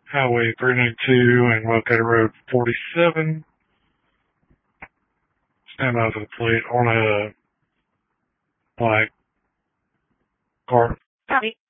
Highway 392 and Locator Road 47. Stand by for the plate on a black car. Copy.